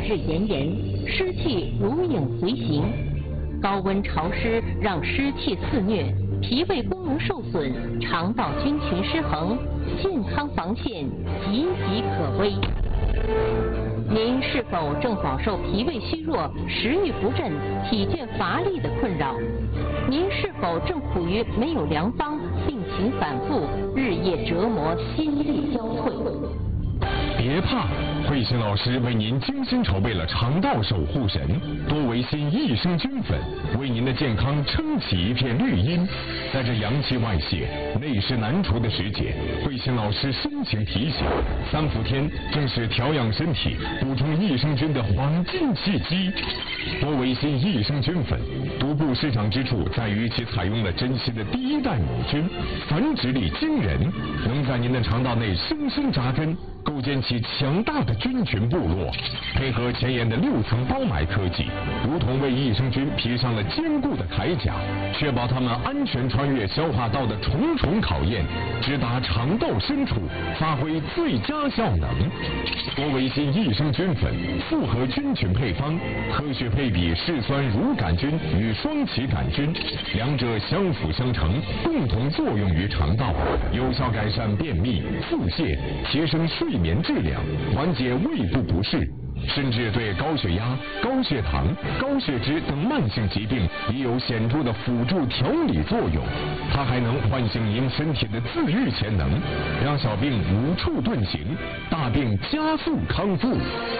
日炎炎，湿气如影随形。高温潮湿让湿气肆虐，脾胃功能受损，肠道菌群失衡，健康防线岌岌可危。您是否正饱受脾胃虚弱、食欲不振、体倦乏力的困扰？您是否正处于没有良方、病情反复、日夜折磨、心力交瘁？ 别怕，慧心老师为您精心筹备了肠道守护神多维新益生菌粉，为您的健康撑起一片绿荫。在这阳气外泄、内湿难除的时节，慧心老师深情提醒：3伏天正是调养身体、补充益生菌的黄金契机。多维新益生菌粉独步市场之处在于其采用了珍稀的第1代母菌，繁殖力惊人，能在您的肠道内深深扎根，构建起强大的菌群部落。配合前沿的6层包埋科技，如同为益生菌披上了坚固的铠甲，确保它们安全穿越消化道的重重考验，直达肠道深处，发挥最佳效能。多维新益生菌粉复合菌群配方，科学配比嗜酸乳杆菌与双歧杆菌，两者相辅相成，共同作用于肠道，有效改善便秘、腹泻，提升睡眠质量，缓解胃部不适，甚至对高血压、高血糖、高血脂等慢性疾病也有显著的辅助调理作用。它还能唤醒您身体的自愈潜能，让小病无处遁形，大病加速康复。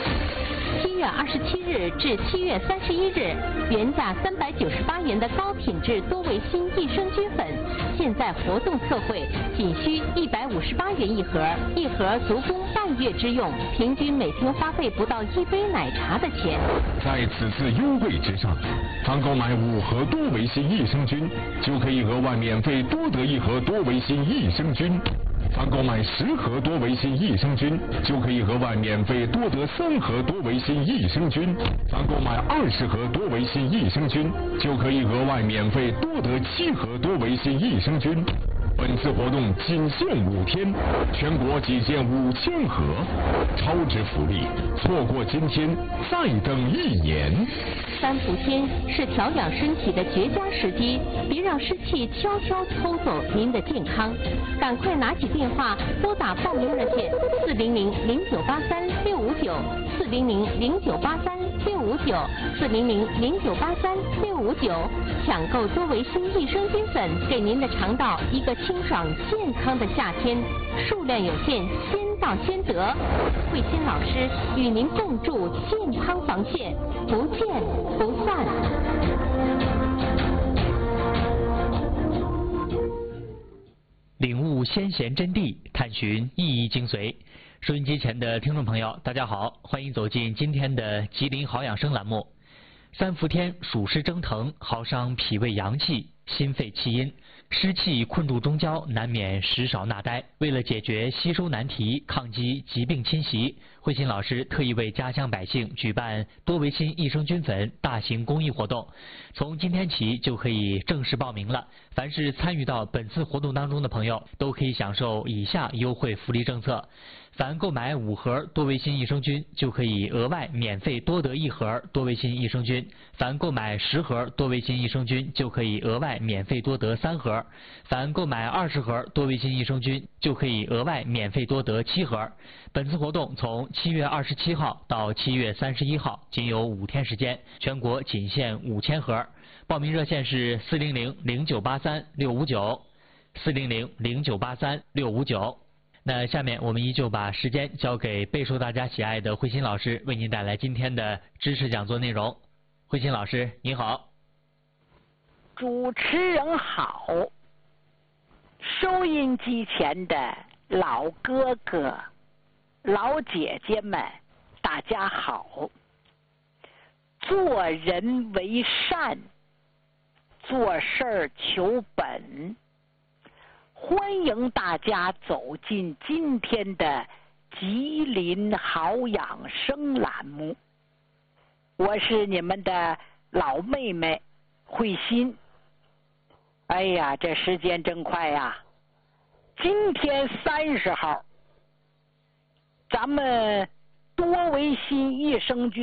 7月27日至7月31日，原价398元的高品质多维新益生菌粉，现在活动特惠，仅需158元一盒，一盒足供半月之用，平均每天花费不到1杯奶茶的钱。 在此次优惠之上，凡购买5盒多维新益生菌，就可以额外免费多得1盒多维新益生菌。凡购买10盒多维新益生菌，就可以额外免费多得3盒多维新益生菌；凡购买20盒多维新益生菌，就可以额外免费多得7盒多维新益生菌。本次活动仅限5天，全国仅限5000盒，超值福利，错过今天再等1年。 3伏天是调养身体的绝佳时机，别让湿气悄悄偷走您的健康。赶快拿起电话拨打报名热线400-0983-659，400-0983-659，400-0983-659，抢购多维新益生菌粉，给您的肠道一个清爽健康的夏天。数量有限，先到先得。慧心老师与您共筑健康防线，不见不散。 领悟先贤真谛，探寻意义精髓。收音机前的听众朋友，大家好，欢迎走进今天的吉林好养生栏目。3伏天暑湿蒸腾，耗伤脾胃阳气、心肺气阴，湿气困住中焦，难免食少纳呆。为了解决吸收难题，抗击疾病侵袭，慧心老师特意为家乡百姓举办多维新益生菌粉大型公益活动，从今天起就可以正式报名了。凡是参与到本次活动当中的朋友，都可以享受以下优惠福利政策：凡购买5盒多维新益生菌，就可以额外免费多得1盒多维新益生菌；凡购买10盒多维新益生菌，就可以额外免费多得3盒；凡购买20盒多维新益生菌，就可以额外免费多得7盒。本次活动从7月27号到7月31号，仅有5天时间，全国仅限5000盒。报名热线是400-0983-659，400-0983-659。那下面我们依旧把时间交给备受大家喜爱的慧心老师，为您带来今天的知识讲座内容。慧心老师您好。 主持人好，收音机前的老哥哥、老姐姐们，大家好。做人为善，做事儿求本。欢迎大家走进今天的吉林好养生栏目，我是你们的老妹妹慧心。哎呀，这时间真快呀！今天30号，咱们多维新益生菌